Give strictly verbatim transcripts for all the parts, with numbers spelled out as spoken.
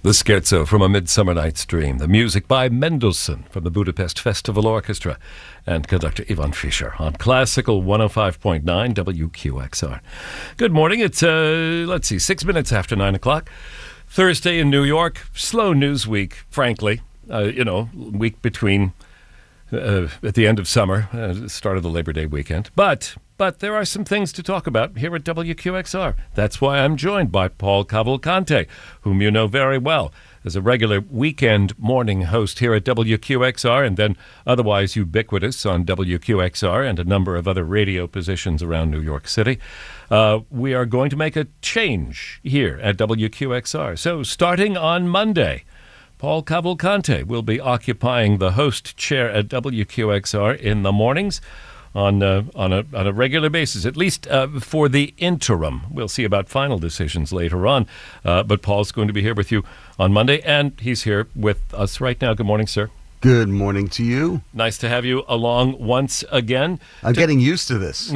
The Scherzo from A Midsummer Night's Dream. The music by Mendelssohn from the Budapest Festival Orchestra and conductor Ivan Fischer on Classical one oh five point nine W Q X R. Good morning. It's, uh, let's see, six minutes after nine o'clock. Thursday in New York. Slow news week, frankly. Uh, you know, week between uh, at the end of summer, uh, start of the Labor Day weekend. But... But there are some things to talk about here at W Q X R. That's why I'm joined by Paul Cavalcante, whom you know very well as a regular weekend morning host here at W Q X R, and then otherwise ubiquitous on W Q X R and a number of other radio positions around New York City. Uh, we are going to make a change here at W Q X R. So starting on Monday, Paul Cavalcante will be occupying the host chair at W Q X R in the mornings. On uh, on a on a regular basis, at least uh, for the interim. We'll see about final decisions later on. Uh, but Paul's going to be here with you on Monday, and he's here with us right now. Good morning, sir. Good morning to you. Nice to have you along once again. I'm to- getting used to this.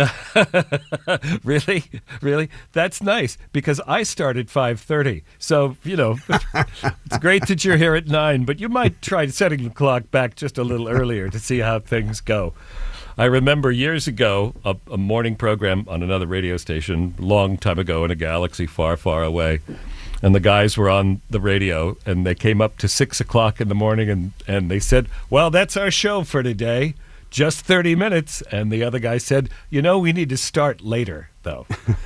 Really? Really? That's nice, because I start at five thirty. So, you know, it's great that you're here at nine, but you might try setting the clock back just a little earlier to see how things go. I remember years ago, a, a morning program on another radio station, long time ago in a galaxy far, far away. And the guys were on the radio, and they came up to six o'clock in the morning, and, and they said, well, that's our show for today, just thirty minutes. And the other guy said, you know, we need to start later, though.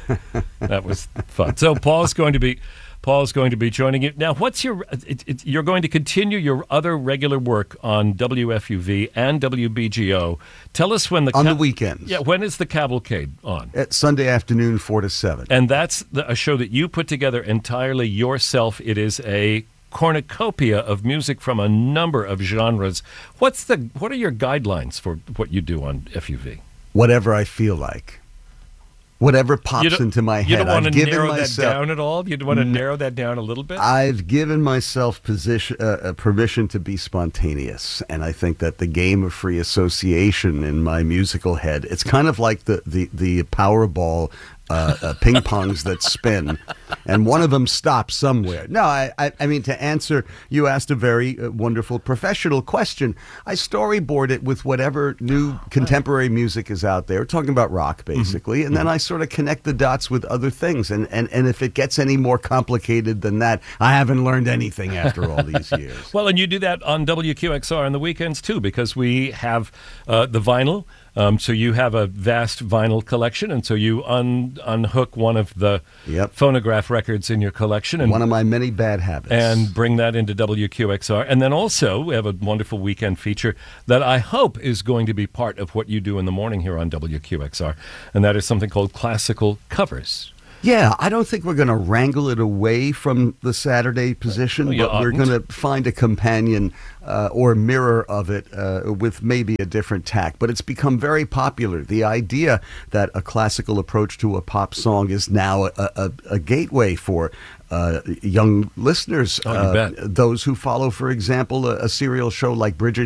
That was fun. So Paul's going to be... Paul's going to be joining you. Now, what's your... It, it, you're going to continue your other regular work on W F U V and W B G O. Tell us when the... On ca- the weekends. Yeah, when is the Cavalcade on? At Sunday afternoon, four to seven. And that's the, a show that you put together entirely yourself. It is a cornucopia of music from a number of genres. What's the? What are your guidelines for what you do on F U V? Whatever I feel like. Whatever pops into my head. You don't want I've to given narrow myself, that down at all? You don't want to narrow that down a little bit? I've given myself position, uh, permission to be spontaneous, and I think that the game of free association in my musical head, it's kind of like the, the, the Powerball uh, uh, ping pongs that spin, and one of them stops somewhere. No, I, I, I mean, to answer, you asked a very uh, wonderful professional question. I storyboard it with whatever new contemporary music is out there, talking about rock, basically, mm-hmm. and then I sort of connect the dots with other things, and, and, and if it gets any more complicated than that, I haven't learned anything after all these years. Well, and you do that on W Q X R on the weekends, too, because we have uh, the vinyl. Um, so you have a vast vinyl collection, and so you un- unhook one of the yep. phonograph records in your collection. And, one of my many bad habits. And bring that into W Q X R. And then also we have a wonderful weekend feature that I hope is going to be part of what you do in the morning here on W Q X R, and that is something called Classical Covers. Yeah, I don't think we're going to wrangle it away from the Saturday position, well, but we're going to find a companion uh, or mirror of it uh, with maybe a different tack. But it's become very popular. The idea that a classical approach to a pop song is now a, a, a gateway for uh, young listeners, oh, you uh, bet. those who follow, for example, a, a serial show like Bridgerton.